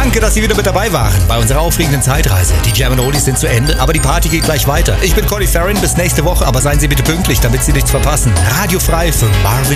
Danke, dass Sie wieder mit dabei waren bei unserer aufregenden Zeitreise. Die Jam & Oldies sind zu Ende, aber die Party geht gleich weiter. Ich bin Conny Farron, bis nächste Woche, aber seien Sie bitte pünktlich, damit Sie nichts verpassen. Radio frei für Marvin